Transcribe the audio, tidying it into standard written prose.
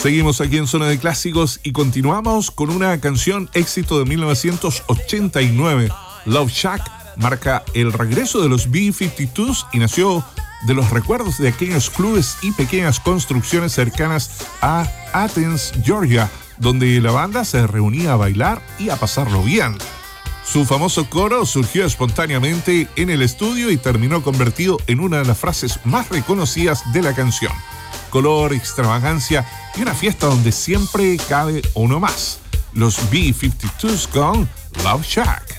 Seguimos aquí en Zona de Clásicos y continuamos con una canción éxito de 1989. Love Shack marca el regreso de los B-52s y nació de los recuerdos de aquellos clubes y pequeñas construcciones cercanas a Athens, Georgia, donde la banda se reunía a bailar y a pasarlo bien. Su famoso coro surgió espontáneamente en el estudio y terminó convertido en una de las frases más reconocidas de la canción. Color, extravagancia y una fiesta donde siempre cabe uno más. Los B-52s con Love Shack.